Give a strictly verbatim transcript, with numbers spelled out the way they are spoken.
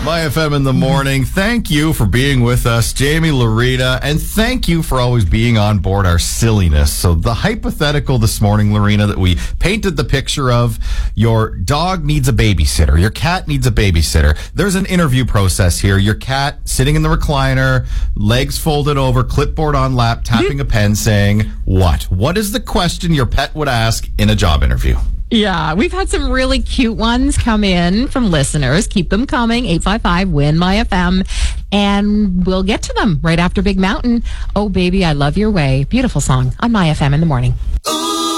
My F M in the morning. Thank you for being with us, Jamie Lorena, and thank you for always being on board our silliness. So the hypothetical this morning, Lorena, that we painted the picture of, your dog needs a babysitter, your cat needs a babysitter. There's an interview process here. Your cat sitting in the recliner, legs folded over, clipboard on lap, tapping a pen, saying, what? What is the question your pet would ask in a job interview? Yeah, we've had some really cute ones come in from listeners. Keep them coming. eight five five, W I N, My F M. And we'll get to them right after Big Mountain. Oh, baby, I love your way. Beautiful song on My F M in the morning. Ooh.